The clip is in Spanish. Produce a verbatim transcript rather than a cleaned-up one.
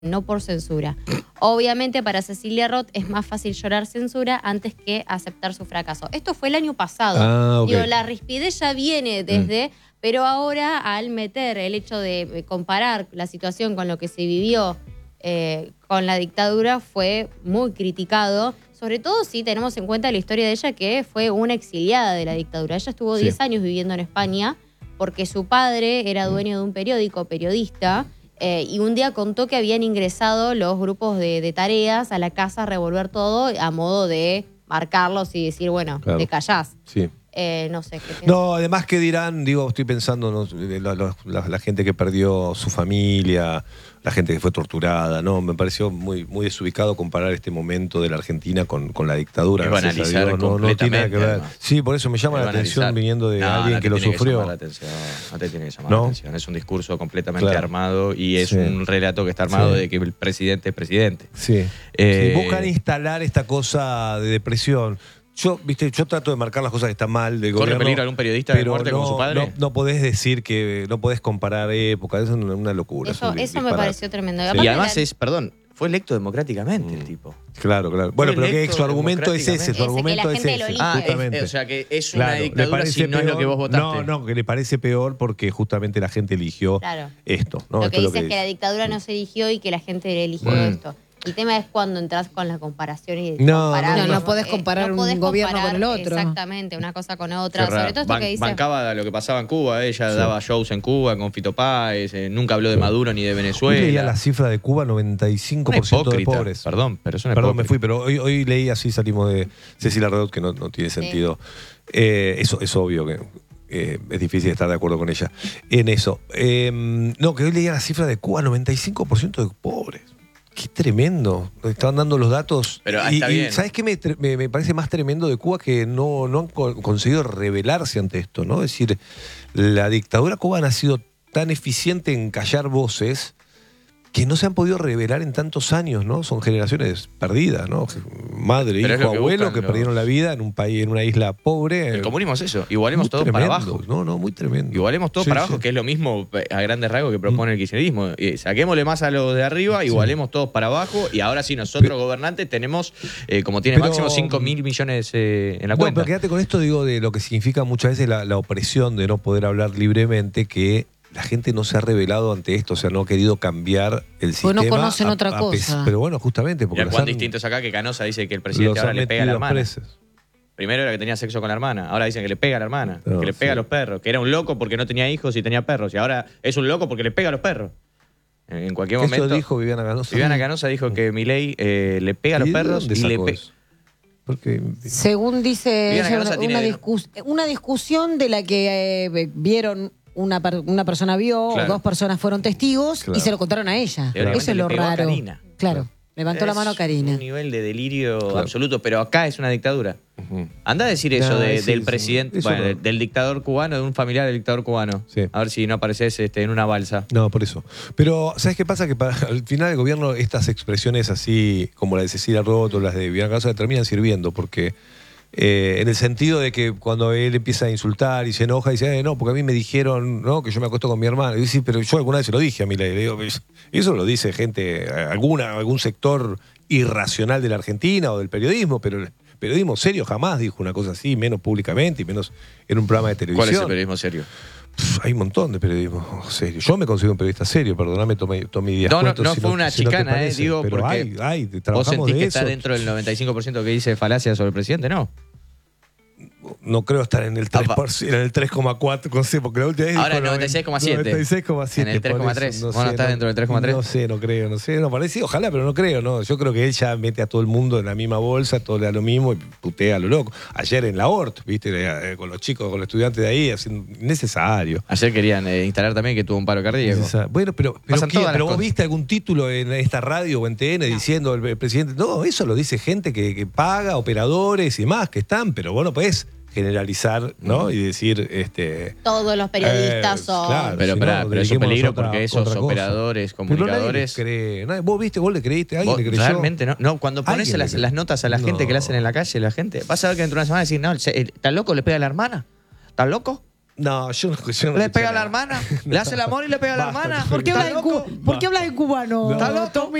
no por censura. Obviamente para Cecilia Roth es más fácil llorar censura antes que aceptar su fracaso. Esto fue el año pasado. Ah, okay. Digo, la rispidez ya viene desde, mm. pero ahora al meter el hecho de comparar la situación con lo que se vivió eh, con la dictadura fue muy criticado, sobre todo si tenemos en cuenta la historia de ella, que fue una exiliada de la dictadura. Ella estuvo diez sí. años viviendo en España porque su padre era dueño de un periódico, periodista, Eh, y un día contó que habían ingresado los grupos de, de tareas a la casa a revolver todo a modo de marcarlos y decir, bueno, claro. te callás. Sí. Eh, no sé qué. No, además que dirán, digo, estoy pensando, ¿no? la, la, la, la gente que perdió su familia, la gente que fue torturada, ¿no? Me pareció muy, muy desubicado comparar este momento de la Argentina con, con la dictadura. Es banalizar Dios, no, no tiene nada que ver. Además. Sí, por eso me llama es la atención banalizar. viniendo de no, alguien no que lo sufrió. Que la atención. No te tiene que llamar ¿No? la atención. Es un discurso completamente claro. armado y es sí. un relato que está armado sí. de que el presidente es presidente. Sí. Eh, sí. Buscan instalar esta cosa de depresión. Yo, viste, yo trato de marcar las cosas que están mal del ¿Corre gobierno, peligro algún periodista pero de muerte no, con su padre? No, no podés decir que, no podés comparar épocas, eso es una, una locura. Eso, es eso me pareció tremendo. Y, y además es, perdón, fue electo democráticamente mm. el tipo. Claro, claro. Bueno, pero que su argumento es ese, su argumento es ese. Ah, es, o sea que es una claro, dictadura si no peor, es lo que vos votaste. No, no, que le parece peor porque justamente la gente eligió claro. esto. ¿no? Lo esto que es dice es que, que la dictadura no se eligió y que la gente eligió mm. esto. El tema es cuando entras con la comparación y no, no, no podés comparar eh, no podés un gobierno comparar con el otro. Exactamente, una cosa con otra. Sobre todo esto Ban que dice. Bancaba lo que pasaba en Cuba, ella sí. daba shows en Cuba con Fito Páez, eh, nunca habló de Maduro ni de Venezuela. Hoy leía la cifra de Cuba, noventa y cinco por ciento de pobres. Perdón, pero es una Perdón, me fui, pero hoy, hoy leí así, salimos de Cecilia Roth, que no, no tiene sentido. Sí. Eh, eso es obvio que. Eh, es difícil estar de acuerdo con ella en eso. Eh, no, que hoy leía la cifra de Cuba, noventa y cinco por ciento de pobres. Qué tremendo. Estaban dando los datos. Pero y, está bien. y ¿sabes qué me, me, me parece más tremendo de Cuba? Que no, no han co conseguido rebelarse ante esto, ¿no? Es decir, la dictadura cubana ha sido tan eficiente en callar voces que no se han podido revelar en tantos años, ¿no? Son generaciones perdidas, ¿no? Madre, Pero hijo, que abuelo, buscan, que ¿no? perdieron la vida en un país, en una isla pobre. El comunismo es eso. Igualemos todo tremendo. para abajo. No, no, muy tremendo. Igualemos todo sí, para sí. abajo, que es lo mismo a grandes rasgos que propone mm. el kirchnerismo. Y saquémosle más a los de arriba, igualemos sí. todos para abajo. Y ahora sí, nosotros, pero, gobernantes, tenemos, eh, como tiene pero, máximo, cinco mil millones eh, en la no, cuenta. Pero quédate con esto, digo, de lo que significa muchas veces la, la opresión de no poder hablar libremente, que la gente no se ha revelado ante esto, o sea, no ha querido cambiar el sistema. Pues no conocen a, otra a, cosa. Pero bueno, justamente. Porque cuán distinto es acá que Canosa dice que el presidente ahora le pega a la hermana. Presos. Primero era que tenía sexo con la hermana, ahora dicen que le pega a la hermana, no, que le pega sí. a los perros, que era un loco porque no tenía hijos y tenía perros, y ahora es un loco porque le pega a los perros. En cualquier momento. Eso dijo Viviana Canosa. Viviana Canosa dijo que Milei eh, le pega a los perros y le pega. Porque según dice ella, una, una, discus una discusión de la que eh, vieron Una, una persona vio, claro. o dos personas fueron testigos claro. y se lo contaron a ella. Claro. Eso es lo raro. Claro, claro, levantó es la mano Karina. Un nivel de delirio claro. absoluto, pero acá es una dictadura. Uh-huh. Anda a decir eso nah, de, sí, del sí. presidente, bueno, no. del dictador cubano, de un familiar del dictador cubano. Sí. A ver si no apareces este, en una balsa. No, por eso. Pero, ¿sabes qué pasa? Que para, al final del gobierno estas expresiones así, como la de Cecilia Roth o las de Viviana Canosa, terminan sirviendo, porque Eh, en el sentido de que cuando él empieza a insultar y se enoja y dice, eh, no, porque a mí me dijeron no, que yo me acuesto con mi hermano. Y dice, pero yo alguna vez se lo dije a mí. Le digo, eso lo dice gente, alguna, algún sector irracional de la Argentina o del periodismo, pero el periodismo serio jamás dijo una cosa así, menos públicamente y menos en un programa de televisión. ¿Cuál es el periodismo serio? Pff, hay un montón de periodismo serio. Yo me considero un periodista serio, perdóname, tomé, tomé días No, no, cuentos, no si fue una si chicana, no eh, digo, pero porque hay, hay, vos sentís de que eso. está dentro del noventa y cinco por ciento que dice falacia sobre el presidente, ¿no? No creo estar en el tres por ciento, en el tres coma cuatro, no sé, porque la última vez ahora el noventa y seis coma siete. noventa y seis coma siete. En el tres coma tres. No ¿Vos no estás no, dentro del tres coma tres? No sé, no creo, no sé. No parece, ojalá, pero no creo, no. Yo creo que él ya mete a todo el mundo en la misma bolsa, todo le da lo mismo y putea a lo loco. Ayer en la O R T, ¿viste? Con los chicos, con los estudiantes de ahí, haciendo innecesario. Ayer querían eh, instalar también que tuvo un paro cardíaco. Bueno, pero, pero, ¿qué, pero vos viste algún título en esta radio o en T N no. diciendo el, el presidente. No, eso lo dice gente que, que paga, operadores y más que están, pero vos no podés generalizar, ¿no? Mm. Y decir, este... todos los periodistas eh, son... Claro, pero, si pero, no, pero es un peligro otra, porque esos operadores, comunicadores... Pero nadie cree. Nadie, vos viste, vos le creíste, alguien le creyó. Realmente no. No, cuando pones las, las notas a la gente no. que le hacen en la calle, la gente... Vas a ver que dentro de una semana decir, no, ¿está loco? ¿Le pega a la hermana? ¿Está loco? No, yo no, yo no ¿Le pega a la hermana? ¿Le hace el amor y le pega a la hermana? ¿Por qué hablas en, cu ¿Por qué hablas en cubano? ¿Está loco?